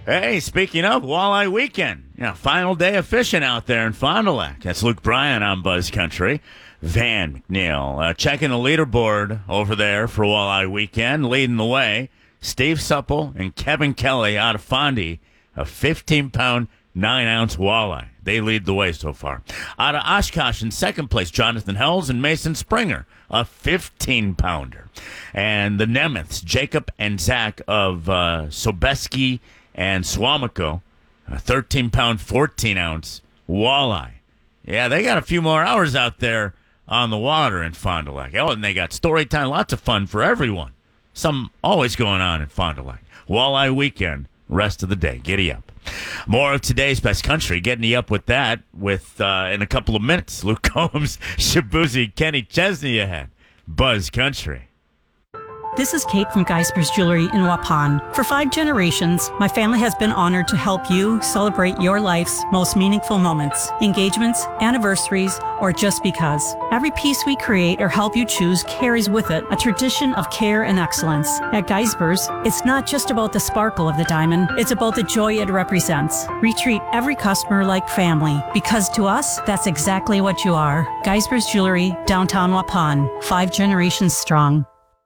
Hey, speaking of Walleye Weekend, final day of fishing out there in Fond du Lac. That's Luke Bryan on Buzz Country. Van McNeil checking the leaderboard over there for Walleye Weekend, leading the way. Steve Supple and Kevin Kelly out of Fondy, a 15-pound, 9-ounce walleye. They lead the way so far. Out of Oshkosh in second place, Jonathan Hells and Mason Springer, a 15-pounder. And the Nemeths, Jacob and Zach of Sobeski and Swamico, a 13-pound, 14-ounce walleye. Yeah, they got a few more hours out there on the water in Fond du Lac. Oh, and they got story time, lots of fun for everyone. Some always going on in Fond du Lac. Walleye Weekend, rest of the day. Giddy up. More of today's Best Country. Getting you up with that in a couple of minutes. Luke Combs, Shabuzi, Kenny Chesney ahead. Buzz Country. This is Kate from Geisper's Jewelry in Waupun. For 5 generations, my family has been honored to help you celebrate your life's most meaningful moments, engagements, anniversaries, or just because. Every piece we create or help you choose carries with it a tradition of care and excellence. At Geisper's, it's not just about the sparkle of the diamond, it's about the joy it represents. We treat every customer like family, because to us, that's exactly what you are. Geisper's Jewelry, downtown Waupun, 5 generations strong.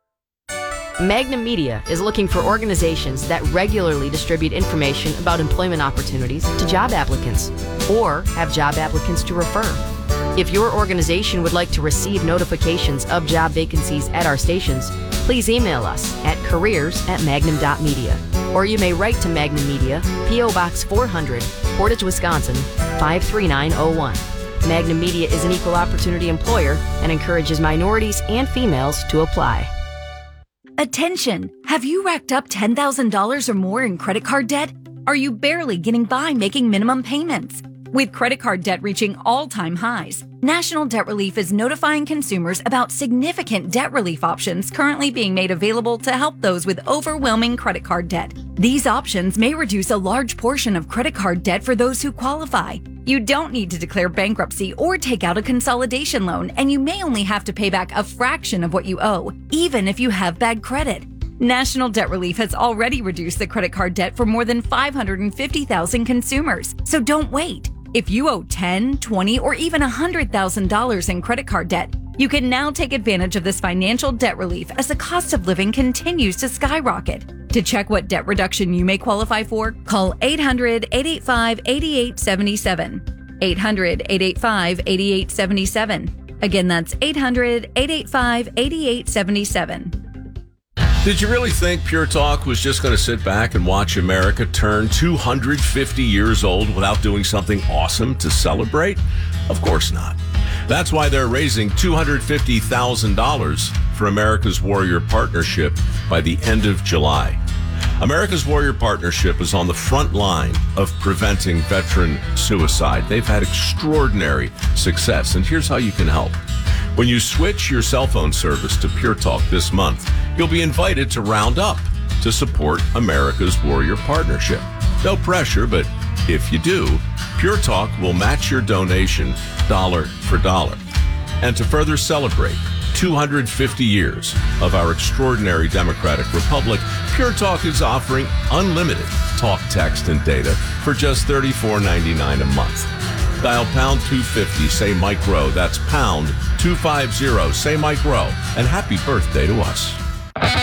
Magnum Media is looking for organizations that regularly distribute information about employment opportunities to job applicants or have job applicants to refer. If your organization would like to receive notifications of job vacancies at our stations, please email us at careers@magnum.media, or you may write to Magnum Media, P.O. Box 400, Portage, Wisconsin, 53901. Magnum Media is an equal opportunity employer and encourages minorities and females to apply. Attention! Have you racked up $10,000 or more in credit card debt? Are you barely getting by making minimum payments? With credit card debt reaching all-time highs, National Debt Relief is notifying consumers about significant debt relief options currently being made available to help those with overwhelming credit card debt. These options may reduce a large portion of credit card debt for those who qualify. You don't need to declare bankruptcy or take out a consolidation loan, and you may only have to pay back a fraction of what you owe, even if you have bad credit. National Debt Relief has already reduced the credit card debt for more than 550,000 consumers, so don't wait. If you owe $10,000, $20,000, or even $100,000 in credit card debt, you can now take advantage of this financial debt relief as the cost of living continues to skyrocket. To check what debt reduction you may qualify for, call 800-885-8877. 800-885-8877. Again, that's 800-885-8877. Did you really think Pure Talk was just going to sit back and watch America turn 250 years old without doing something awesome to celebrate? Of course not. That's why they're raising $250,000 for America's Warrior Partnership by the end of July. America's Warrior Partnership is on the front line of preventing veteran suicide. They've had extraordinary success, and here's how you can help. When you switch your cell phone service to Pure Talk this month, you'll be invited to round up to support America's Warrior Partnership. No pressure, but if you do, Pure Talk will match your donation dollar for dollar. And to further celebrate 250 years of our extraordinary democratic republic, Pure Talk is offering unlimited talk, text, and data for just $34.99 a month. Dial pound 250, say Mike Rowe. That's pound 250, say Mike Rowe. And happy birthday to us.